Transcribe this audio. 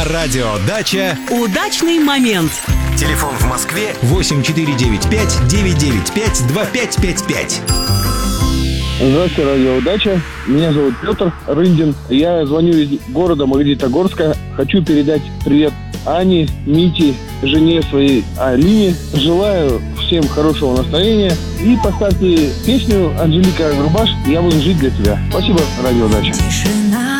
На радио «Дача» удачный момент. Телефон в Москве 8495-995-2555. Здравствуйте, радио «Удача». Меня зовут Петр Рындин. Я звоню из города Магнитогорска. Хочу передать привет Ане, Мите, жене своей Алине. Желаю всем хорошего настроения. И поставьте песню Анжелика Агурбаш «Я буду жить для тебя». Спасибо, радио «Удача». Тишина.